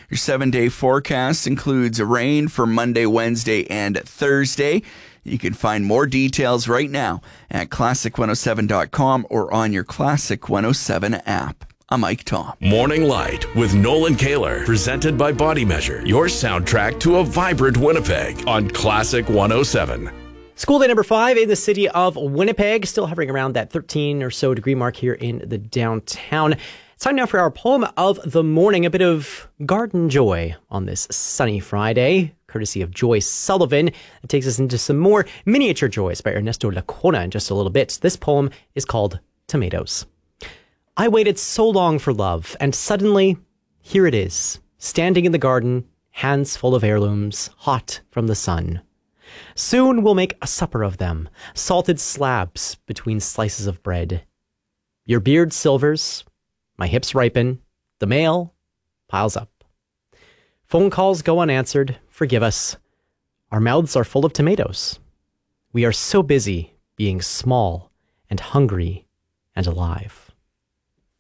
Your 7-day forecast includes rain for Monday, Wednesday, and Thursday. You can find more details right now at classic107.com or on your Classic 107 app. I'm Mike Tom. Morning Light with Nolan Kaler, presented by Body Measure, your soundtrack to a vibrant Winnipeg on Classic 107. School day number 5 in the city of Winnipeg, still hovering around that 13 or so degree mark here in the downtown. It's time now for our poem of the morning, a bit of garden joy on this sunny Friday, courtesy of Joyce Sullivan. It takes us into some more miniature joys by Ernesto Lacona in just a little bit. This poem is called Tomatoes. I waited so long for love, and suddenly, here it is, standing in the garden, hands full of heirlooms, hot from the sun. Soon we'll make a supper of them, salted slabs between slices of bread. Your beard silvers, my hips ripen, the mail piles up. Phone calls go unanswered, forgive us. Our mouths are full of tomatoes. We are so busy being small and hungry and alive.